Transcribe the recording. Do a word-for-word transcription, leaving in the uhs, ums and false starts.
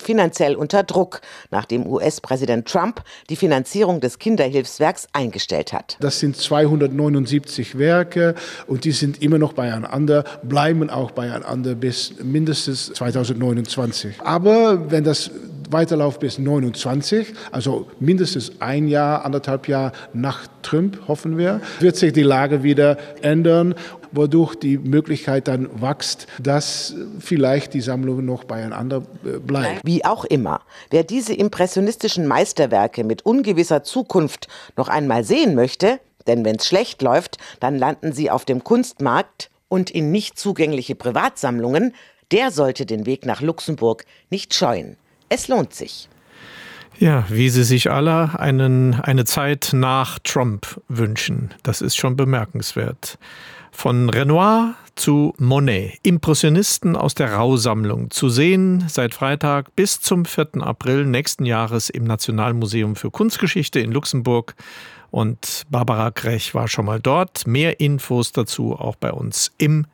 finanziell unter Druck, nachdem U S-Präsident Trump die Finanzierung des Kinderhilfswerks eingestellt hat. Das sind zweihundertneunundsiebzig Werke und die sind immer noch beieinander, bleiben auch beieinander bis mindestens zweitausendneunundzwanzig. Aber wenn das weiterläuft bis neunundzwanzig, also mindestens ein Jahr, anderthalb Jahre nach Trump, hoffen wir, wird sich die Lage wieder ändern, wodurch die Möglichkeit dann wächst, dass vielleicht die Sammlung noch beieinander bleibt. Wie auch immer, wer diese impressionistischen Meisterwerke mit ungewisser Zukunft noch einmal sehen möchte, denn wenn es schlecht läuft, dann landen sie auf dem Kunstmarkt und in nicht zugängliche Privatsammlungen, der sollte den Weg nach Luxemburg nicht scheuen. Es lohnt sich. Ja, wie Sie sich alle einen, eine Zeit nach Trump wünschen. Das ist schon bemerkenswert. Von Renoir zu Monet. Impressionisten aus der Rau-Sammlung. Zu sehen seit Freitag bis zum vierten April nächsten Jahres im Nationalmuseum für Kunstgeschichte in Luxemburg. Und Barbara Krech war schon mal dort. Mehr Infos dazu auch bei uns im